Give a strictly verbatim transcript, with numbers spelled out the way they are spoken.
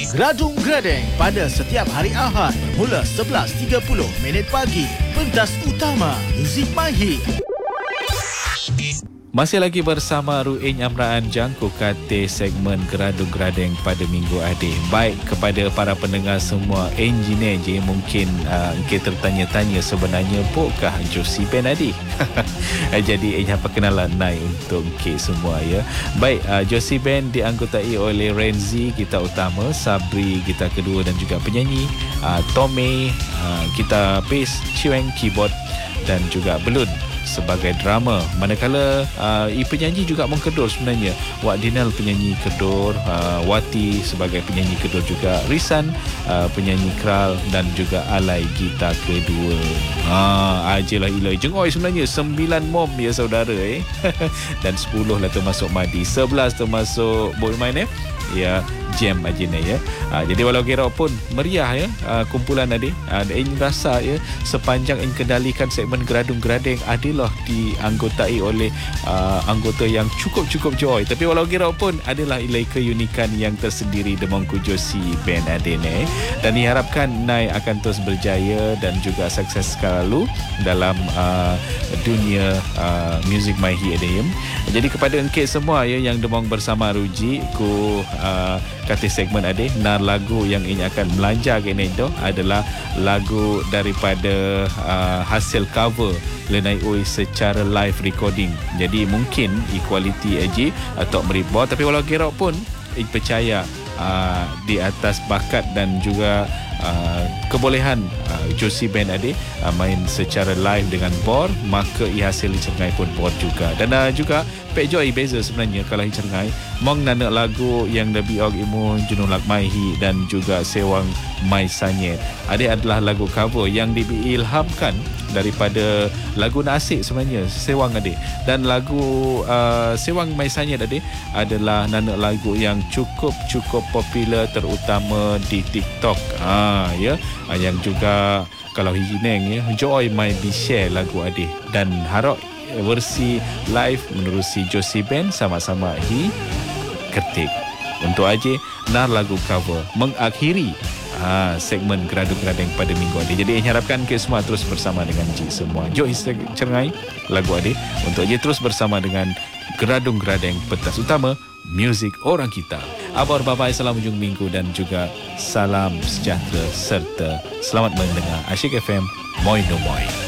Gradung Gradeng pada setiap hari Ahad bermula sebelas tiga puluh minit pagi. Pentas utama Muzik My Hit. Masih lagi bersama Ruin Amraan jangkau kate segmen Gradung Gradeng pada minggu adik. Baik kepada para pendengar semua, engineer je mungkin uh, kita tertanya-tanya sebenarnya apakah Josie Ben adik? Jadi ini perkenalan naik untuk ke semua ya. Baik, uh, Josie Ben dianggotai oleh Renzi kita utama, Sabri kita kedua dan juga penyanyi, uh, Tommy uh, kita bass, Chiweng keyboard dan juga Belun sebagai drama. Manakala uh, penyanyi juga mengkedur sebenarnya. Wak Dinal penyanyi kedur, uh, Wati sebagai penyanyi kedur juga, Risan uh, penyanyi kral dan juga Alai gitar kedua. Ha, ajalah ilai jengoi sebenarnya sembilan mom ya saudara eh. Dan sepuluh lah termasuk Madi, sebelas termasuk Boy Main eh. Ya, jam aja ni ya. Ha, jadi walau kira pun meriah ya ha, kumpulan tadi. Ha, ingin rasa ya sepanjang ingin kendalikan segmen Gradung Gradeng adalah dianggotai oleh uh, anggota yang cukup-cukup joy. Tapi walau kira pun adalah ilai keunikan yang tersendiri Demongku Josie Ben Adene. Dan diharapkan Nai akan terus berjaya dan juga sukses selalu dalam uh, dunia uh, Music My Hit Adem. Jadi kepada engkau semua ya yang demong bersama Ruji ku Uh, kata segmen adik, nar lagu yang ini akan melanja ke ini tu adalah lagu daripada uh, hasil cover Lenai Oi secara live recording. Jadi mungkin equality aja atau meribah, tapi walau kira pun ik percaya uh, di atas bakat dan juga uh, kebolehan uh, Josie Ben adik uh, main secara live dengan bor, maka ia hasil dicengai pun bor juga. Dan uh, juga Pek Joy beza sebenarnya kalau dicengai mong nana lagu yang lebih og imu Junulak Maihi dan juga Sewang Mai Sanyet. Adik adalah lagu cover yang diilhamkan daripada lagu Nasik sebenarnya Sewang adik. Dan lagu uh, Sewang Mai Sanyet adik adalah nana lagu yang cukup-cukup popular terutama di TikTok. Ah ya, yang juga kalau hineng ya Joy Mai di share lagu adik dan harap versi live menerusi Josie Ben sama-sama hi ketik untuk aja nar lagu cover mengakhiri ha, segmen Gradung Gradeng pada minggu ini. Jadi saya harapkan ke semua terus bersama dengan Cik semua. Jom cengai lagu adik untuk aja terus bersama dengan Gradung Gradeng pentas utama Muzik Orang Kita. Abar bye-bye, salam hujung minggu dan juga salam sejahtera serta selamat mendengar Asyik F M Moi no Moi.